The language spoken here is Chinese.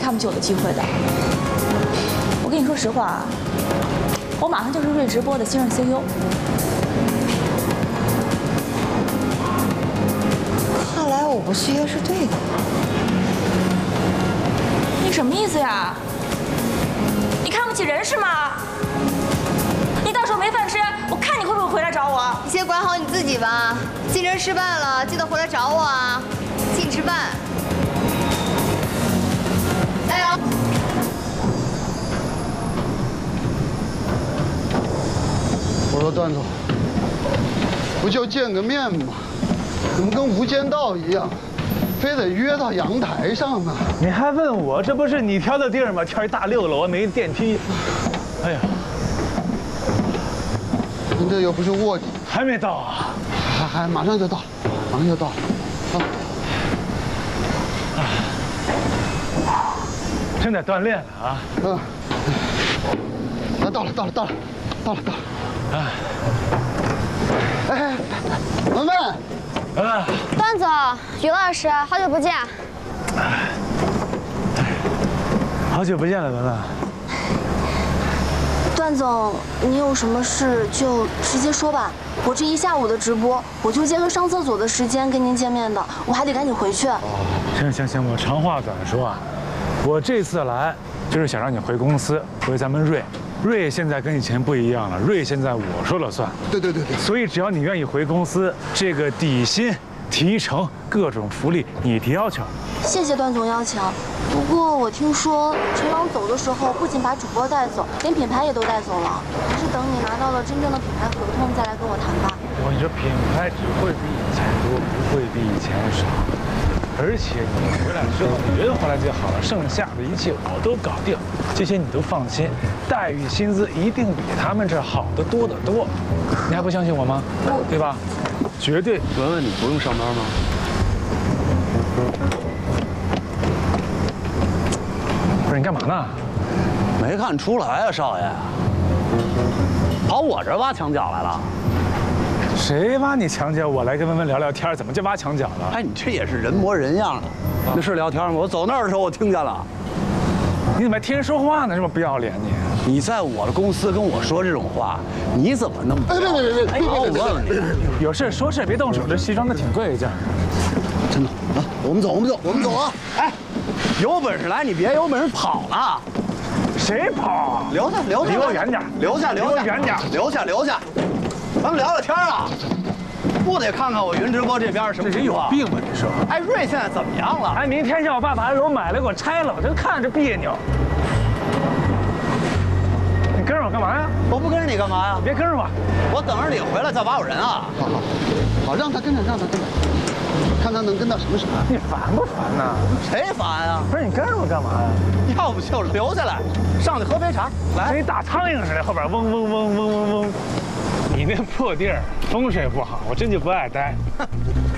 看不起我的机会的。我跟你说实话啊，我马上就是瑞直播的新任 CEO。 看来我不续约是对的。 你什么意思呀？你看不起人是吗？你到时候没饭吃，我看你会不会回来找我？ 你先管好你自己吧。竞争失败了，记得回来找我啊。禁吃饭。加油！ 我说段总，不就见个面吗？怎么跟无间道一样，非得约到阳台上呢？ 你还问我，这不是你挑的地儿吗？挑一大6楼，没电梯。哎呀， 您这又不是卧底， 还没到啊？ 还马上就到，马上就到。 正在锻炼呢啊。 嗯。到了。哎，文文。 啊。 段总，于老师，好久不见。 好久不见了，文文。 段总，你有什么事就直接说吧。我这一下午的直播，我就结合上厕所的时间跟您见面的，我还得赶紧回去。 行，我长话短说啊，我这次来就是想让你回公司，回咱们瑞现在跟以前不一样了，瑞现在我说了算。 对。 所以只要你愿意回公司，这个底薪、提成、各种福利你提要求。 谢谢段总邀请。不过我听说陈朗走的时候，不仅把主播带走，连品牌也都带走了。还是等你拿到了真正的品牌合同再来跟我谈吧。 我跟你说，品牌只会比以前多，不会比以前少。而且你回来之后，你人回来就好了，剩下的一切我都搞定，这些你都放心。待遇、薪资一定比他们这好得多得多。你还不相信我吗？对吧？绝对。 文文，你不用上班吗？ 不是你干嘛呢？ 没看出来啊，少爷。跑我这挖墙脚来了？ 谁挖你墙角？我来跟文文聊聊天，怎么就挖墙角了？ 哎，你这也是人模人样的。那是聊天吗？我走那儿的时候我听见了。 你怎么还听人说话呢？这么不要脸你！ 你在我的公司跟我说这种话，你怎么那么……别！我问问你， 有事说事，别动手。这西装都挺贵一件。 真的啊！我们走啊！哎，有本事来，你别有本事跑了。 谁跑？ 留下， 离我远点。 留下， 远点。 留下。咱们聊聊天啊，不得看看我云直播这边什么情况？ 这人有病吧？你说？ 哎，瑞现在怎么样了？ 哎，明天叫我爸把2楼买了给我拆了，我真看着别扭。你跟着我干嘛呀？ 我不跟着你干嘛呀？ 你别跟着我， 我等着你回来再挖我人啊！ 好，让他跟着，看他能跟到什么时候。 你烦不烦呐？ 谁烦呀？ 不是你跟着我干嘛呀？ 要不就留下来，上去喝杯茶。来， 跟一大苍蝇似的，后边嗡嗡嗡。你那破地儿风水不好，我真就不爱待。